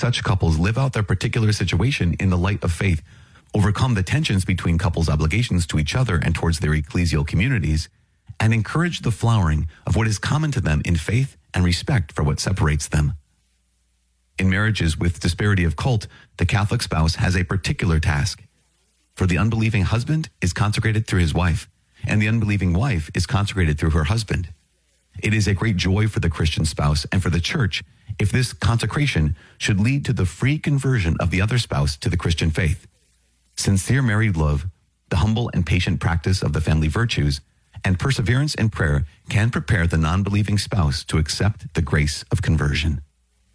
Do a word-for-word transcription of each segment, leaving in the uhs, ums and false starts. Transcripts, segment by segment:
such couples live out their particular situation in the light of faith, overcome the tensions between couples' obligations to each other and towards their ecclesial communities, and encourage the flowering of what is common to them in faith and respect for what separates them. In marriages with disparity of cult, the Catholic spouse has a particular task. For the unbelieving husband is consecrated through his wife, and the unbelieving wife is consecrated through her husband. It is a great joy for the Christian spouse and for the church if this consecration should lead to the free conversion of the other spouse to the Christian faith. Sincere married love, the humble and patient practice of the family virtues, and perseverance in prayer can prepare the non-believing spouse to accept the grace of conversion.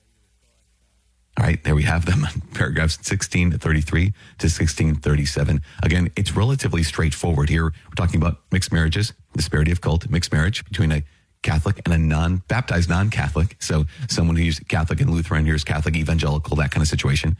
All right, there we have them, paragraphs sixteen thirty-three to sixteen thirty-seven. Again, it's relatively straightforward here. We're talking about mixed marriages, disparity of cult, mixed marriage between a Catholic and a non-baptized non-Catholic. So someone who's Catholic and Lutheran, here's Catholic evangelical, that kind of situation.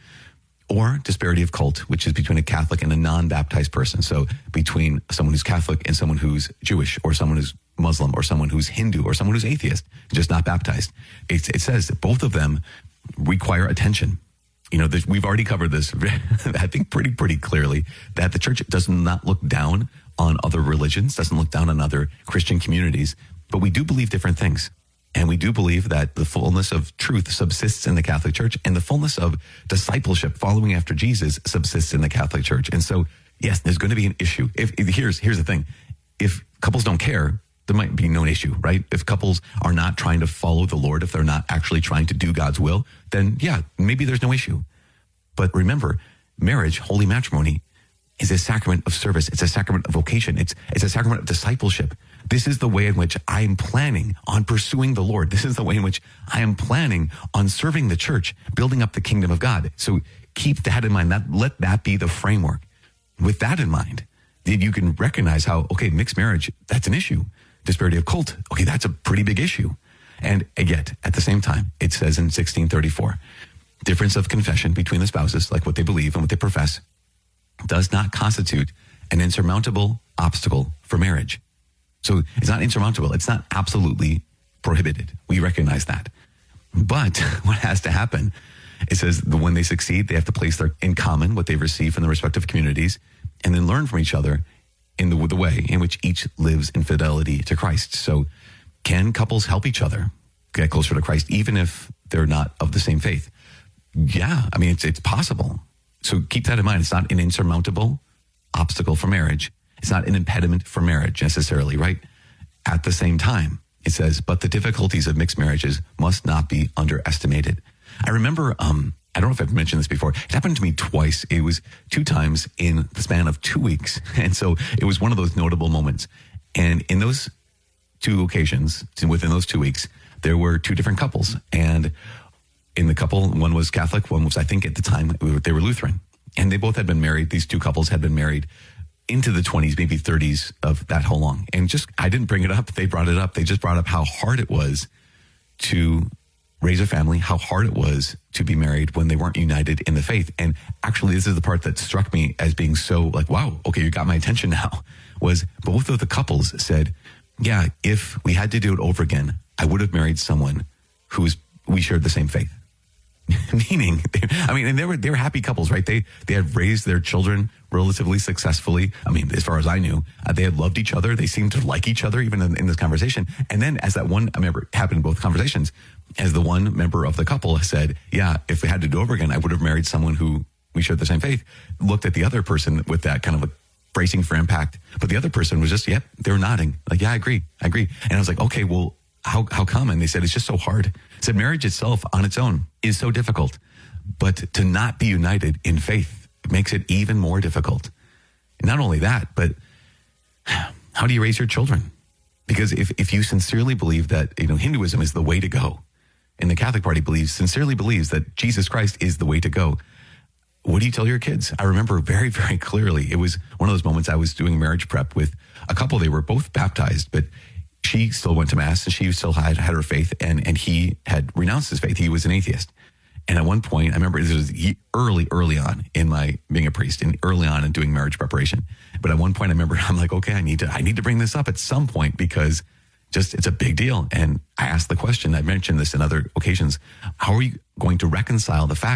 Or disparity of cult, which is between a Catholic and a non-baptized person. So between someone who's Catholic and someone who's Jewish, or someone who's Muslim, or someone who's Hindu, or someone who's atheist, just not baptized. It, it says that both of them require attention. You know, we've already covered this, I think, pretty, pretty clearly, that the church does not look down on other religions, doesn't look down on other Christian communities, but we do believe different things. And we do believe that the fullness of truth subsists in the Catholic Church, and the fullness of discipleship following after Jesus subsists in the Catholic Church. And so, yes, there's going to be an issue. If, if here's here's the thing: if couples don't care, there might be no issue, right? If couples are not trying to follow the Lord, if they're not actually trying to do God's will, then yeah, maybe there's no issue. But remember, marriage, holy matrimony, is a sacrament of service. It's a sacrament of vocation. It's it's a sacrament of discipleship. This is the way in which I am planning on pursuing the Lord. This is the way in which I am planning on serving the church, building up the kingdom of God. So keep that in mind. That, let that be the framework. With that in mind, you can recognize how, okay, mixed marriage, that's an issue. Disparity of cult, okay, that's a pretty big issue. And yet, at the same time, it says in sixteen thirty-four, difference of confession between the spouses, like what they believe and what they profess, does not constitute an insurmountable obstacle for marriage. So it's not insurmountable. It's not absolutely prohibited. We recognize that. But what has to happen, it says that when they succeed, they have to place their in common what they've received from the respective communities, and then learn from each other in the, the way in which each lives in fidelity to Christ. So can couples help each other get closer to Christ, even if they're not of the same faith? Yeah, I mean, it's it's possible. So keep that in mind. It's not an insurmountable obstacle for marriage. It's not an impediment for marriage necessarily, right? At the same time, it says, but the difficulties of mixed marriages must not be underestimated. I remember, um, I don't know if I've mentioned this before. It happened to me twice. It was two times in the span of two weeks. And so it was one of those notable moments. And in those two occasions, within those two weeks, there were two different couples. And in the couple, one was Catholic, one was, I think at the time, they were Lutheran. And they both had been married. These two couples had been married into the twenties, maybe thirties of that whole long. And just, I didn't bring it up. They brought it up. They just brought up how hard it was to raise a family, how hard it was to be married when they weren't united in the faith. And actually, this is the part that struck me as being so like, wow, okay, you got my attention now, was both of the couples said, yeah, if we had to do it over again, I would have married someone who's, we shared the same faith. Meaning, I mean, and they were they were happy couples, right? They they had raised their children relatively successfully. I mean, as far as I knew, uh, they had loved each other. They seemed to like each other, even in, in this conversation. And then, as that one, I remember, it happened in both conversations, as the one member of the couple said, "Yeah, if we had to do it over again, I would have married someone who we shared the same faith." Looked at the other person with that kind of a bracing for impact, but the other person was just, "Yep," they were nodding, like, "Yeah, I agree, I agree." And I was like, "Okay, well." How how come?" And they said, it's just so hard. Said marriage itself on its own is so difficult, but to not be united in faith makes it even more difficult. And not only that, but how do you raise your children? Because if, if you sincerely believe that, you know, Hinduism is the way to go, and the Catholic Party believes, sincerely believes that Jesus Christ is the way to go, what do you tell your kids? I remember very, very clearly, it was one of those moments I was doing marriage prep with a couple. They were both baptized, but she still went to mass and she still had, had her faith, and, and he had renounced his faith. He was an atheist. And at one point, I remember it was early, early on in my being a priest and early on in doing marriage preparation. But at one point I remember I'm like, okay, I need to, I need to bring this up at some point because just, it's a big deal. And I asked the question, I mentioned this in other occasions, how are you going to reconcile the fact